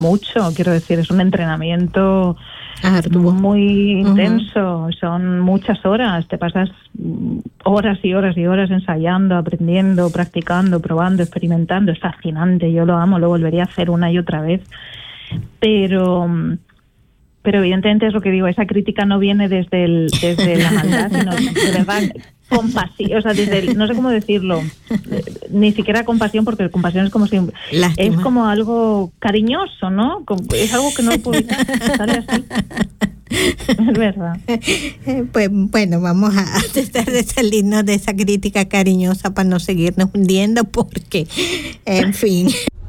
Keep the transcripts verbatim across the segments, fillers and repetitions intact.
mucho, quiero decir, es un entrenamiento arduo, muy intenso, uh-huh. Son muchas horas, te pasas horas y horas y horas ensayando, aprendiendo, practicando, probando, experimentando, es fascinante, yo lo amo, lo volvería a hacer una y otra vez, pero pero evidentemente es lo que digo, esa crítica no viene desde el, desde la maldad, sino de verdad compasión, o sea, desde el, no sé cómo decirlo, ni siquiera compasión, porque compasión es como si Lástima. Es como algo cariñoso, ¿no? Es algo que no puedo evitar, sale así. Es verdad. Pues bueno, vamos a tratar de salirnos de esa crítica cariñosa para no seguirnos hundiendo, porque, en fin.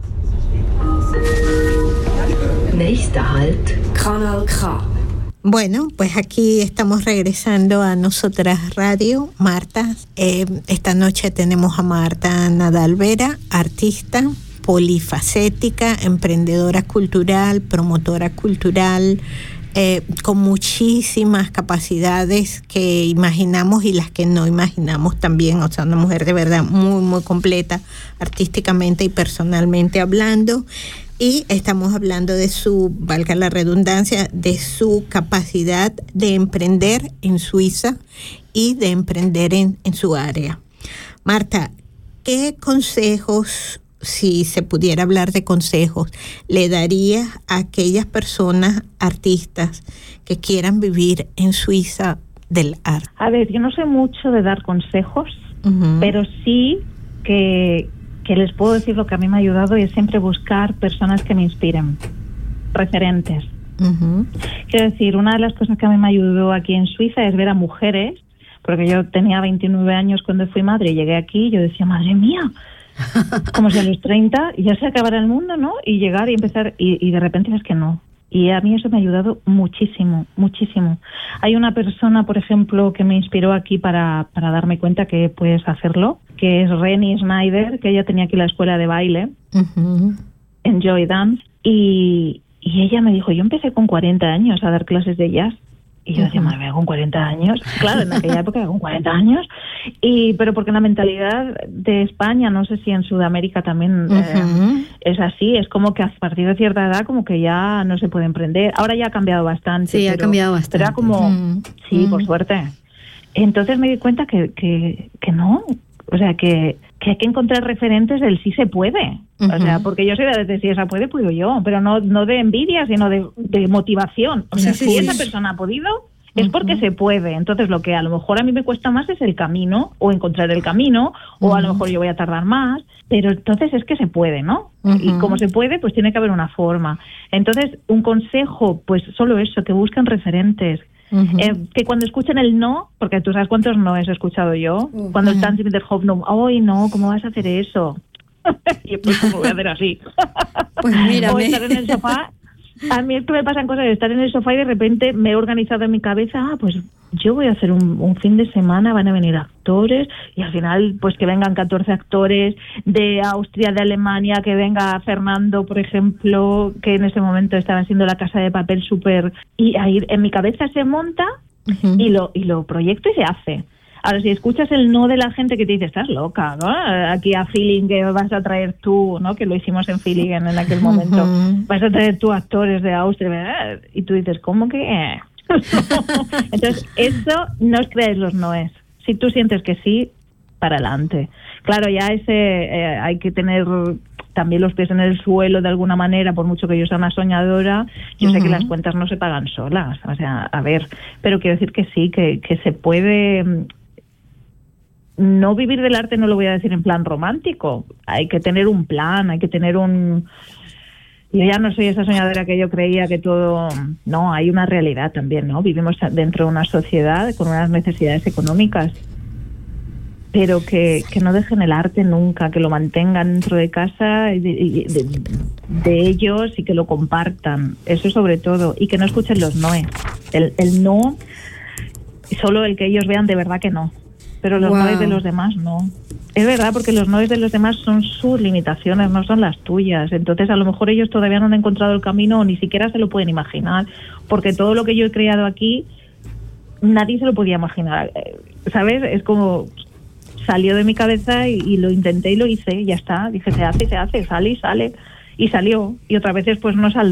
Nächster Halt, Kanal K. Bueno, pues aquí estamos regresando a Nosotras Radio. Marta, eh, esta noche tenemos a Marta Nadal Vera, artista, polifacética, emprendedora cultural, promotora cultural, eh, con muchísimas capacidades que imaginamos y las que no imaginamos también. O sea, una mujer de verdad muy, muy completa, artísticamente y personalmente hablando. Y estamos hablando de su, valga la redundancia, de su capacidad de emprender en Suiza y de emprender en, en su área. Marta, ¿qué consejos, si se pudiera hablar de consejos, le darías a aquellas personas, artistas, que quieran vivir en Suiza del arte? A ver, yo no sé mucho de dar consejos, uh-huh. pero sí que... que les puedo decir lo que a mí me ha ayudado y es siempre buscar personas que me inspiren, referentes. Uh-huh. Quiero decir, una de las cosas que a mí me ayudó aquí en Suiza es ver a mujeres, porque yo tenía veintinueve años cuando fui madre y llegué aquí y yo decía, madre mía, como si a los treinta ya se acabara el mundo, ¿no? Y llegar y empezar, y, y de repente es que no. Y a mí eso me ha ayudado muchísimo, muchísimo. Hay una persona, por ejemplo, que me inspiró aquí para, para darme cuenta que puedes hacerlo, que es Reni Schneider, que ella tenía aquí la escuela de baile, uh-huh. en Joy Dance, y, y ella me dijo, yo empecé con cuarenta años a dar clases de jazz. Y yo decía, madre mía, con cuarenta años. Claro, en aquella época con cuarenta años. Y, pero porque la mentalidad de España, no sé si en Sudamérica también uh-huh. eh, es así, es como que a partir de cierta edad como que ya no se puede emprender. Ahora ya ha cambiado bastante. Sí, pero, ha cambiado bastante. Pero era como, uh-huh. sí, uh-huh. por suerte. Entonces me di cuenta que, que, que no, o sea, que, que hay que encontrar referentes del sí se puede. Uh-huh. O sea, porque yo soy de decir, si esa puede, puedo yo, pero no no de envidia, sino de, de motivación. O sea, sí, si sí, esa sí. persona ha podido, es uh-huh. porque se puede. Entonces, lo que a lo mejor a mí me cuesta más es el camino, o encontrar el camino, uh-huh. o a lo mejor yo voy a tardar más, pero entonces es que se puede, ¿no? Uh-huh. Y como se puede, pues tiene que haber una forma. Entonces, un consejo, pues solo eso, que busquen referentes. Uh-huh. Eh, que cuando escuchen el no, porque tú sabes cuántos no he escuchado yo, uh-huh. cuando están sin der Hoffnung, ¡ay no! ¿Cómo vas a hacer eso? Y pues, ¿cómo voy a hacer así? Pues mírame. O estar en el sofá. A mí es que me pasan cosas de estar en el sofá y de repente me he organizado en mi cabeza, ah, pues yo voy a hacer un, un fin de semana, van a venir actores y al final pues que vengan catorce actores de Austria, de Alemania, que venga Fernando, por ejemplo, que en ese momento estaba haciendo La Casa de Papel súper... Y ahí en mi cabeza se monta uh-huh. y lo y lo proyecto y se hace. Ahora, si escuchas el no de la gente que te dice, estás loca, ¿no? Aquí a Feeling que vas a traer tú, ¿no? Que lo hicimos en Feeling en, en aquel momento. Uh-huh. Vas a traer tú actores de Austria, ¿verdad? Y tú dices, ¿cómo que...? Entonces, eso no os creáis los noes. Si tú sientes que sí, para adelante. Claro, ya ese eh, hay que tener también los pies en el suelo de alguna manera, por mucho que yo sea una soñadora, yo uh-huh. sé que las cuentas no se pagan solas. O sea, a ver, pero quiero decir que sí, que, que se puede... No vivir del arte no lo voy a decir en plan romántico. Hay que tener un plan, hay que tener un... Yo ya no soy esa soñadora que yo creía que todo... No, hay una realidad también, ¿no? Vivimos dentro de una sociedad con unas necesidades económicas, pero que, que no dejen el arte nunca, que lo mantengan dentro de casa de, de, de ellos y que lo compartan. Eso sobre todo. Y que no escuchen los noes. El, el no, solo el que ellos vean de verdad que no. Pero los wow. noes de los demás no. Es verdad, porque los noes de los demás son sus limitaciones, no son las tuyas. Entonces, a lo mejor ellos todavía no han encontrado el camino o ni siquiera se lo pueden imaginar. Porque todo lo que yo he creado aquí, nadie se lo podía imaginar. ¿Sabes? Es como... Salió de mi cabeza y, y lo intenté y lo hice y ya está. Dije, se hace, se hace, sale y sale. y salió, y otras veces pues no salió.